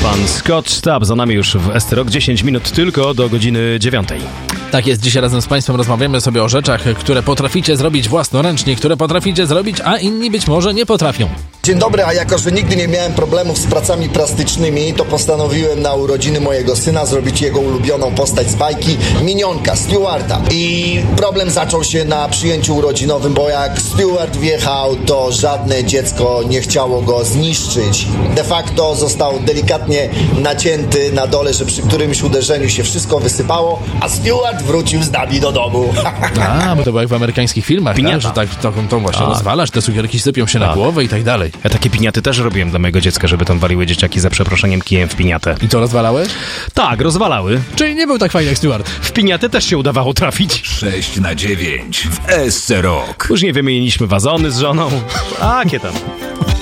Pan Scott Stapp za nami już w ST Rock. 10 minut tylko do godziny 9. Tak jest, dzisiaj razem z Państwem rozmawiamy sobie o rzeczach, które potraficie zrobić własnoręcznie, które potraficie zrobić, a inni być może nie potrafią. Dzień dobry, a jako, że nigdy nie miałem problemów z pracami plastycznymi, to postanowiłem na urodziny mojego syna zrobić jego ulubioną postać z bajki, Minionka, Stewarta. I problem zaczął się na przyjęciu urodzinowym, bo jak Stewart wjechał, to żadne dziecko nie chciało go zniszczyć. De facto został delikatnie nacięty na dole, że przy którymś uderzeniu się wszystko wysypało, a Stewart wrócił z nami do domu. A, bo to było jak w amerykańskich filmach, tak? Piniata. Że tak to właśnie rozwalasz, te cukierki sypią się na głowę i tak dalej. Ja takie piniaty też robiłem dla mojego dziecka, żeby tam waliły dzieciaki za przeproszeniem kijem w piniatę. I to rozwalałeś? Tak, rozwalały. Czyli nie był tak fajny jak Stewart. W piniatę też się udawało trafić. 6/9 w SC Rock. Później wymieniliśmy wazony z żoną. A, kie tam.